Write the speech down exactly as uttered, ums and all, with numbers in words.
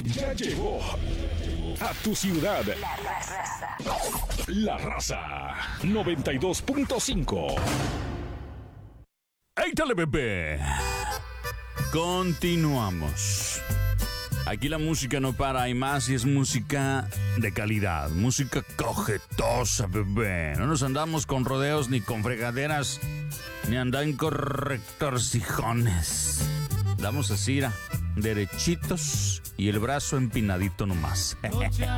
Ya llegó a tu ciudad La Raza. La Raza noventa y dos punto cinco. ¡Éitale, bebé! Continuamos. Aquí la música no para, y más si es música de calidad, música cojetosa, bebé. No nos andamos con rodeos ni con fregaderas, ni andan con rectorcijones. Damos así, derechitos y el brazo empinadito nomás.